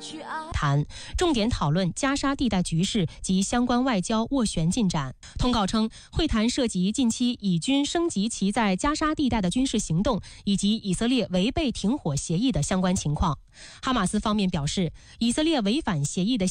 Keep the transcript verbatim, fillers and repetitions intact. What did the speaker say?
谈，重点讨论加沙地带局势及相关外交斡旋进展。通告称，会谈涉及近期以军升级其在加沙地带的军事行动，以及以色列违背停火协议的相关情况。哈马斯方面表示，以色列违反协议的